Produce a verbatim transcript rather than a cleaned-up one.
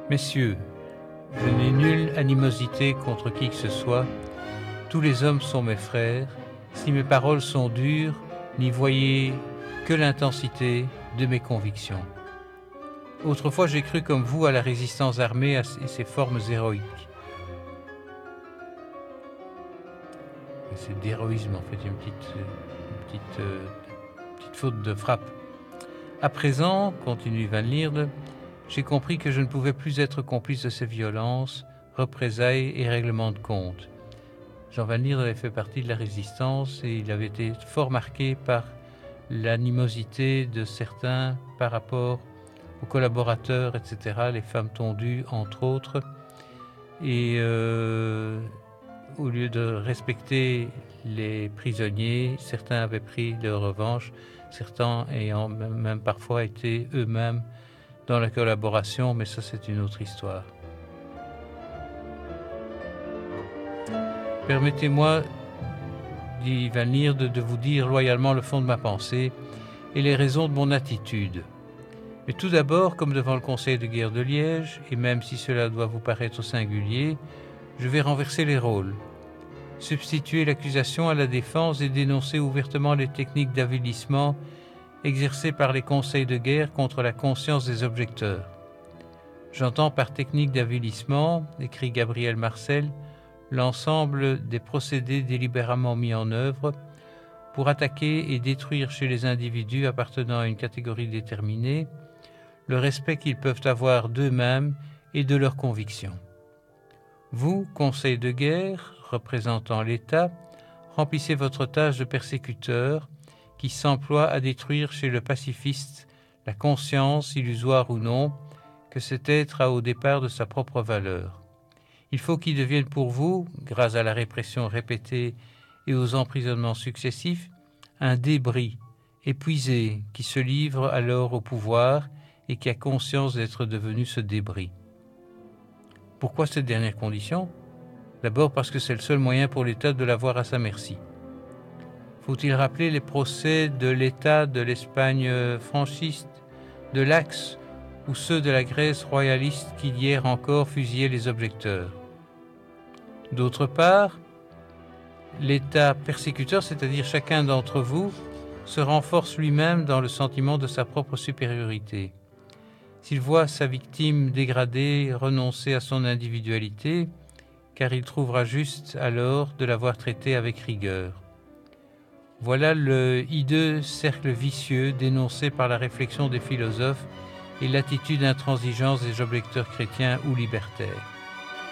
Messieurs, je n'ai nulle animosité contre qui que ce soit. Tous les hommes sont mes frères. Si mes paroles sont dures, n'y voyez que l'intensité de mes convictions. Autrefois, j'ai cru comme vous à la résistance armée et ses formes héroïques. C'est d'héroïsme, en fait, une petite, une petite, euh, petite faute de frappe. À présent, continue Van Lierde, j'ai compris que je ne pouvais plus être complice de ces violences, représailles et règlements de compte. Jean Van Lierde avait fait partie de la résistance et il avait été fort marqué par l'animosité de certains par rapport aux collaborateurs, et cetera, les femmes tondues, entre autres. Et euh, au lieu de respecter les prisonniers, certains avaient pris leur revanche, certains ayant même, même parfois été eux-mêmes dans la collaboration, mais ça c'est une autre histoire. Permettez-moi, dit Van Lierde, de vous dire loyalement le fond de ma pensée et les raisons de mon attitude. Mais tout d'abord, comme devant le Conseil de guerre de Liège, et même si cela doit vous paraître singulier, je vais renverser les rôles, substituer l'accusation à la défense et dénoncer ouvertement les techniques d'avilissement exercées par les conseils de guerre contre la conscience des objecteurs. J'entends par technique d'avilissement, écrit Gabriel Marcel, l'ensemble des procédés délibérément mis en œuvre pour attaquer et détruire chez les individus appartenant à une catégorie déterminée le respect qu'ils peuvent avoir d'eux-mêmes et de leurs convictions. Vous, conseil de guerre, représentant l'État, remplissez votre tâche de persécuteur qui s'emploie à détruire chez le pacifiste la conscience, illusoire ou non, que cet être a au départ de sa propre valeur. Il faut qu'il devienne pour vous, grâce à la répression répétée et aux emprisonnements successifs, un débris, épuisé, qui se livre alors au pouvoir et qui a conscience d'être devenu ce débris. Pourquoi cette dernière condition ? D'abord parce que c'est le seul moyen pour l'État de l'avoir à sa merci. Faut-il rappeler les procès de l'État de l'Espagne franchiste, de l'Axe ou ceux de la Grèce royaliste qui hier encore fusillaient les objecteurs ? D'autre part, l'État persécuteur, c'est-à-dire chacun d'entre vous, se renforce lui-même dans le sentiment de sa propre supériorité. S'il voit sa victime dégradée, renoncer à son individualité, car il trouvera juste alors de l'avoir traitée avec rigueur. Voilà le hideux cercle vicieux dénoncé par la réflexion des philosophes et l'attitude intransigeante des objecteurs chrétiens ou libertaires.